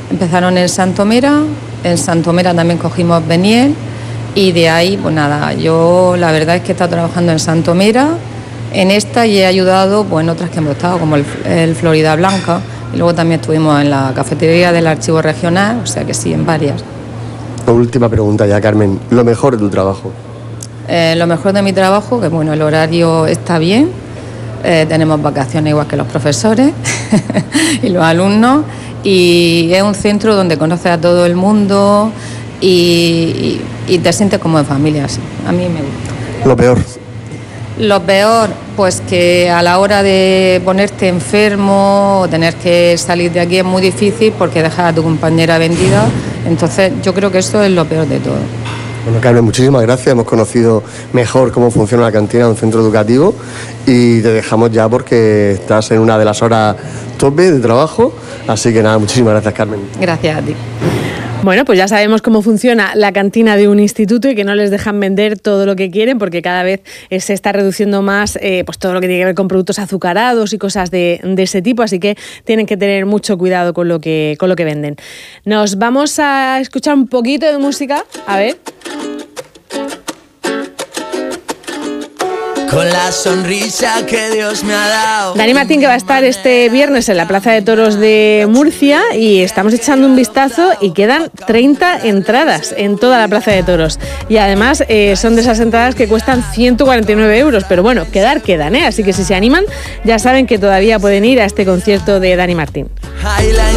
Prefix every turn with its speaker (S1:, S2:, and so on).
S1: Empezaron en Santomera también cogimos Beniel y de ahí, pues nada, yo la verdad es que he estado trabajando en Santomera, en esta, y he ayudado pues, en otras que hemos estado, como el Florida Blanca, y luego también estuvimos en la cafetería del Archivo Regional, o sea que sí, en varias.
S2: Última pregunta ya, Carmen, ¿lo mejor de tu trabajo?
S1: Lo mejor de mi trabajo, que bueno, el horario está bien, tenemos vacaciones igual que los profesores y los alumnos, y es un centro donde conoces a todo el mundo y te sientes como en familia, así. A mí me gusta.
S2: ¿Lo peor?
S1: Lo peor, pues que a la hora de ponerte enfermo o tener que salir de aquí es muy difícil porque dejas a tu compañera vendida, entonces yo creo que eso es lo peor de todo.
S2: Bueno, Carmen, muchísimas gracias. Hemos conocido mejor cómo funciona la cantina de un centro educativo y te dejamos ya porque estás en una de las horas tope de trabajo. Así que nada, muchísimas gracias, Carmen.
S1: Gracias a ti.
S3: Bueno, pues ya sabemos cómo funciona la cantina de un instituto y que no les dejan vender todo lo que quieren porque cada vez se está reduciendo más pues todo lo que tiene que ver con productos azucarados y cosas de ese tipo, así que tienen que tener mucho cuidado con lo que venden. Nos vamos a escuchar un poquito de música, a ver.
S4: Con la sonrisa que Dios me ha dado.
S3: Dani Martín, que va a estar este viernes en la Plaza de Toros de Murcia, y estamos echando un vistazo y quedan 30 entradas en toda la Plaza de Toros. Y además son de esas entradas que cuestan 149 euros, pero bueno, quedan, ¿eh? Así que si se animan, ya saben que todavía pueden ir a este concierto de Dani Martín.